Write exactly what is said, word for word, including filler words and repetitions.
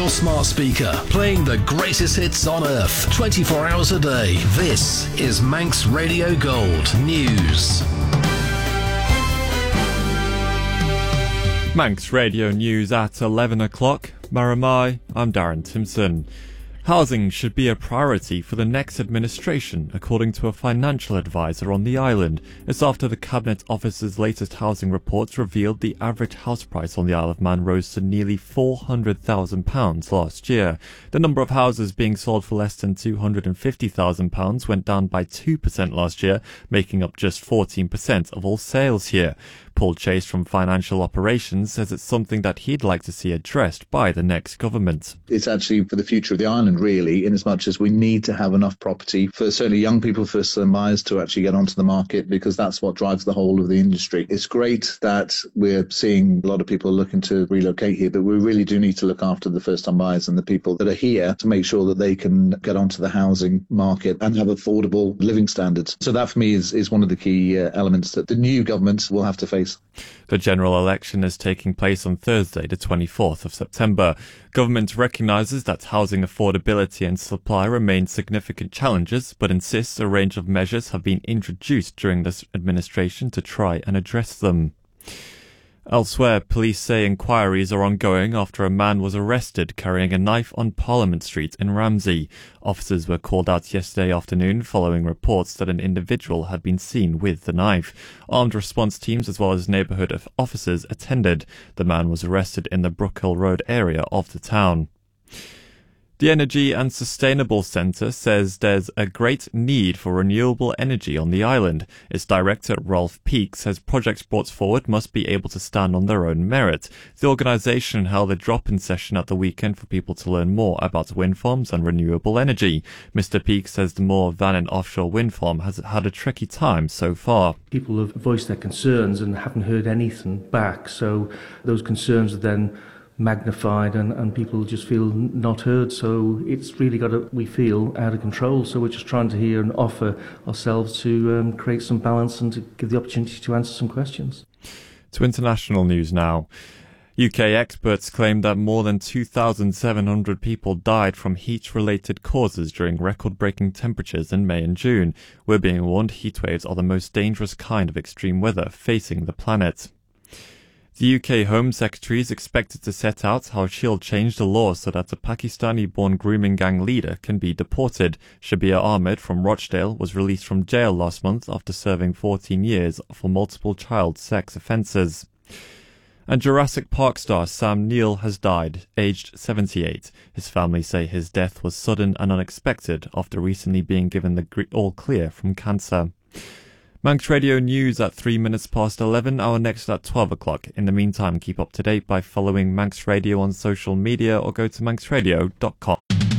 your smart speaker, playing the greatest hits on earth, twenty-four hours a day. This is Manx Radio Gold News. Manx Radio News at eleven o'clock. Maramai, I'm Darren Timpson. Housing should be a priority for the next administration, according to a financial advisor on the island. It's after the Cabinet Office's latest housing reports revealed the average house price on the Isle of Man rose to nearly four hundred thousand pounds last year. The number of houses being sold for less than two hundred fifty thousand pounds went down by two percent last year, making up just fourteen percent of all sales here. Paul Chase from Financial Operations says it's something that he'd like to see addressed by the next government. It's actually for the future of the island, really, in as much as we need to have enough property for certainly young people, first-time buyers, to actually get onto the market, because that's what drives the whole of the industry. It's great that we're seeing a lot of people looking to relocate here, but we really do need to look after the first-time buyers and the people that are here to make sure that they can get onto the housing market and have affordable living standards. So that, for me, is, is one of the key uh, elements that the new government will have to face. The general election is taking place on Thursday, the twenty-fourth of September. Government recognises that housing affordability and supply remain significant challenges, but insists a range of measures have been introduced during this administration to try and address them. Elsewhere, police say inquiries are ongoing after a man was arrested carrying a knife on Parliament Street in Ramsey. Officers were called out yesterday afternoon following reports that an individual had been seen with the knife. Armed response teams as well as neighbourhood officers attended. The man was arrested in the Brookhill Road area of the town. The Energy and Sustainable Centre says there's a great need for renewable energy on the island. Its director, Rolf Peake, says projects brought forward must be able to stand on their own merit. The organisation held a drop-in session at the weekend for people to learn more about wind farms and renewable energy. Mister Peake says the Moor Vannin offshore wind farm has had a tricky time so far. People have voiced their concerns and haven't heard anything back, so those concerns are then magnified and, and people just feel not heard. So it's really got, a, we feel, out of control. So we're just trying to hear and offer ourselves to um, create some balance and to give the opportunity to answer some questions. To international news now. U K experts claim that more than two thousand seven hundred people died from heat-related causes during record-breaking temperatures in May and June. We're being warned heatwaves are the most dangerous kind of extreme weather facing the planet. The U K Home Secretary is expected to set out how she'll change the law so that a Pakistani-born grooming gang leader can be deported. Shabir Ahmed from Rochdale was released from jail last month after serving fourteen years for multiple child sex offences. And Jurassic Park star Sam Neill has died, aged seventy-eight. His family say his death was sudden and unexpected after recently being given the all-clear from cancer. Manx Radio News at three minutes past eleven, our next at twelve o'clock. In the meantime, keep up to date by following Manx Radio on social media or go to manx radio dot com.